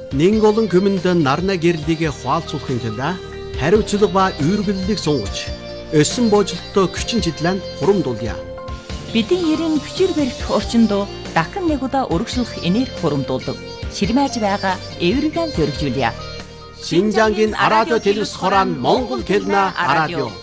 Нэг олон хүмүнд нарна гэрлийг хуалцуулахын тулд хариуцлага ба үйргэллийг сунгаж, өсөн боожлолттой хүчин чиглэлд хурамдуулъя. Бидний ерийн хүчээр барих орчинд дахин нэг удаа өргөжлөх энерги хурамдуулдаг. Ширмэж байгаа эвэргэн зөргижүүлье. Шинжангийн радио телевиз хорон Монгол хэлнэ радио.